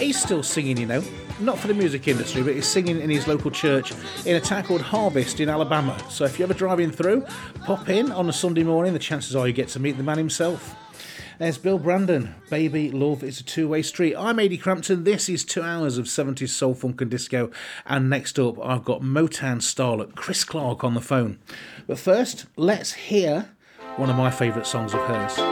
He's still singing, you know, not for the music industry, but he's singing in his local church in a town called Harvest in Alabama. So if you're ever driving through, pop in on a Sunday morning. The chances are you get to meet the man himself. There's Bill Brandon. Baby, love is a two-way street. I'm Ady Crampton. This is 2 hours of 70s soul, funk and disco. And next up, I've got Motown starlet Chris Clark on the phone. But first, let's hear one of my favourite songs of hers.